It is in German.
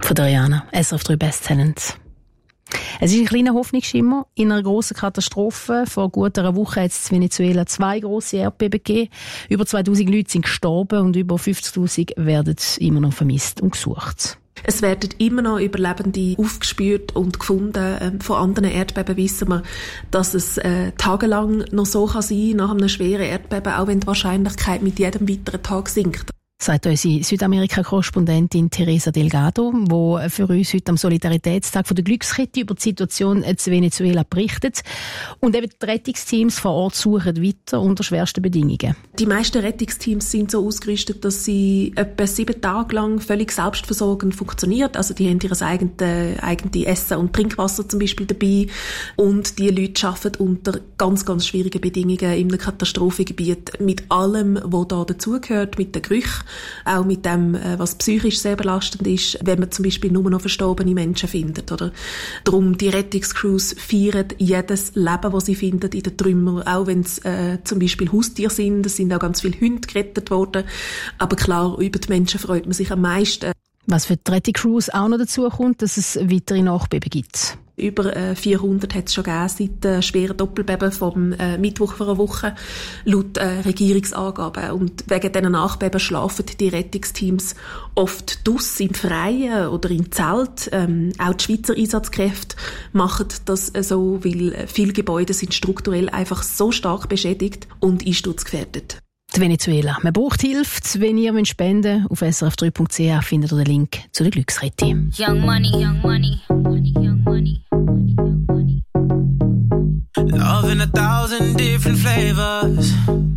Von der Rihanna, SRF 3 Best Talent. Es ist ein kleiner Hoffnungsschimmer. In einer grossen Katastrophe vor gut einer Woche hat es in Venezuela 2 grosse Erdbeben gegeben. Über 2000 Leute sind gestorben und über 50'000 werden immer noch vermisst und gesucht. Es werden immer noch Überlebende aufgespürt und gefunden. Von anderen Erdbeben wissen wir, dass es tagelang noch so kann sein nach einem schweren Erdbeben, auch wenn die Wahrscheinlichkeit mit jedem weiteren Tag sinkt. Sagt unsere Südamerika-Korrespondentin Teresa Delgado, die für uns heute am Solidaritätstag von der Glückskette über die Situation in Venezuela berichtet. Und eben die Rettungsteams vor Ort suchen weiter unter schwersten Bedingungen. Die meisten Rettungsteams sind so ausgerüstet, dass sie etwa 7 Tage lang völlig selbstversorgend funktionieren. Also die haben ihr eigenes Essen und Trinkwasser zum Beispiel dabei. Und die Leute arbeiten unter ganz, ganz schwierigen Bedingungen in einem Katastrophengebiet mit allem, was da dazugehört, mit den Gerüchen. Auch mit dem, was psychisch sehr belastend ist, wenn man zum Beispiel nur noch verstorbene Menschen findet. Oder? Darum, die Rettungscrews feiern jedes Leben, das sie finden in den Trümmern, auch wenn es zum Beispiel Haustiere sind. Es sind auch ganz viele Hunde gerettet worden. Aber klar, über die Menschen freut man sich am meisten. Was für die Rettungscrews auch noch dazu kommt, dass es weitere Nachbeben gibt. Über 400 hat es schon gegeben seit schweren Doppelbeben vom Mittwoch vor einer Woche, laut Regierungsangaben. Und wegen diesen Nachbeben schlafen die Rettungsteams oft draussen im Freien oder im Zelt. Auch die Schweizer Einsatzkräfte machen das so, weil viele Gebäude sind strukturell einfach so stark beschädigt und einsturzgefährdet. Venezuela. Man braucht Hilfe. Wenn ihr spenden wollt, auf srf3.ch findet ihr den Link zu der Glücksrette. Young money, young money, young money, young money. Love in 1,000 different flavors.